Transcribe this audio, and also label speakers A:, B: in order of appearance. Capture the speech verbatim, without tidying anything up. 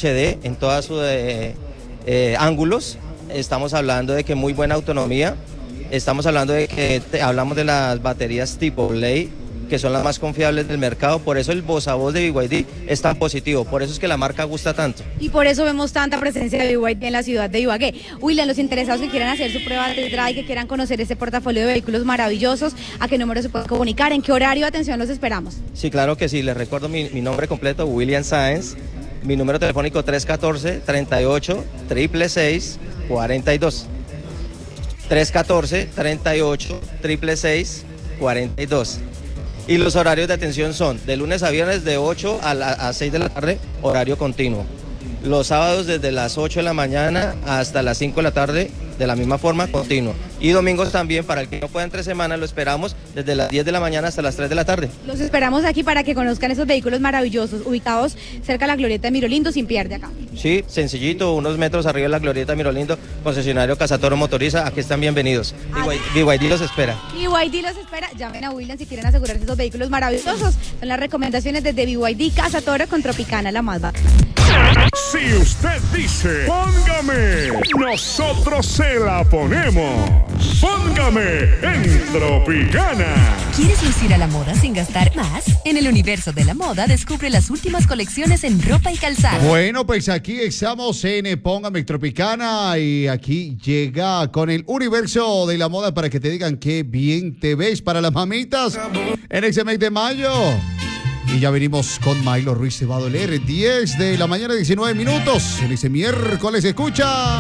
A: H D en todos sus eh, eh, ángulos. Estamos hablando de que muy buena autonomía. Estamos hablando de que te, hablamos de las baterías tipo Blade, que son las más confiables del mercado. Por eso el voz a voz de B Y D es tan positivo. Por eso es que la marca gusta tanto.
B: Y por eso vemos tanta presencia de B Y D en la ciudad de Ibagué. William, los interesados que quieran hacer su prueba de test drive, que quieran conocer este portafolio de vehículos maravillosos, ¿a qué número se pueden comunicar? ¿En qué horario? Atención, los esperamos.
A: Sí, claro que sí. Les recuerdo mi, mi nombre completo, William Sáenz. Mi número telefónico tres uno cuatro, tres ocho, seis seis seis, cuatro dos. tres uno cuatro, tres ocho, seis seis seis, cuatro dos. Y los horarios de atención son de lunes a viernes de ocho a, la, a seis de la tarde, horario continuo. Los sábados desde las ocho de la mañana hasta las cinco de la tarde, de la misma forma, continuo. Y domingos también, para el que no pueda entre semana, lo esperamos desde las diez de la mañana hasta las tres de la tarde.
B: Los esperamos aquí para que conozcan esos vehículos maravillosos, ubicados cerca de la Glorieta de Mirolindo, sin pierde acá.
A: Sí, sencillito, unos metros arriba de la Glorieta de Mirolindo, concesionario Casatoro Motoriza, aquí están bienvenidos. B Y D los espera.
B: B Y D los espera, llamen a William si quieren asegurarse esos vehículos maravillosos. Son las recomendaciones desde B Y D Casatoro con Tropicana, la más barata.
C: Si usted dice, póngame, nosotros se la ponemos. Póngame en Tropicana.
D: ¿Quieres lucir a la moda sin gastar más? En el universo de la moda descubre las últimas colecciones en ropa y calzado.
E: Bueno, pues aquí estamos en Póngame Tropicana y aquí llega con el universo de la moda para que te digan qué bien te ves para las mamitas en ese mes de mayo. Y ya venimos con Milo Ruiz, se va a doler, diez de la mañana, diecinueve minutos. En ese miércoles, escucha.